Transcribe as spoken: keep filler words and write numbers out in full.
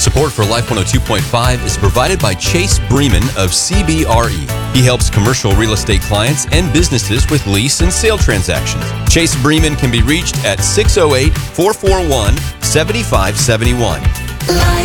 Support for Life one oh two point five is provided by Chase Bremen of C B R E. He helps commercial real estate clients and businesses with lease and sale transactions. Chase Bremen can be reached at six oh eight, four four one, seven five seven one.